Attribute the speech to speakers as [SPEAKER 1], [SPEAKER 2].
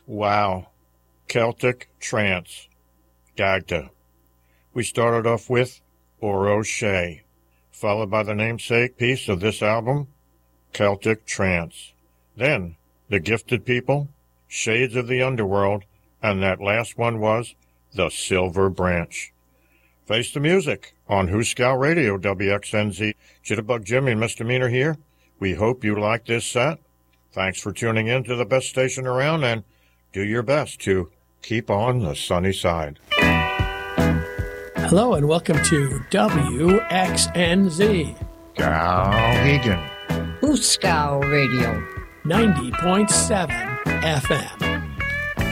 [SPEAKER 1] Wow. Celtic Trance. Dagda. We started off with Or O'Shea, followed by the namesake piece of this album, Celtic Trance. Then, The Gifted People, Shades of the Underworld, and that last one was The Silver Branch. Face the Music on Hooskow Radio, WXNZ. Jitterbug Jimmy and Misdemeanor here. We hope you like this set. Thanks for tuning in to the best station around, and do your best to keep on the sunny side.
[SPEAKER 2] Hello and welcome to WXNZ.
[SPEAKER 1] Galhegan.
[SPEAKER 3] Hooskow Radio.
[SPEAKER 2] 90.7 FM.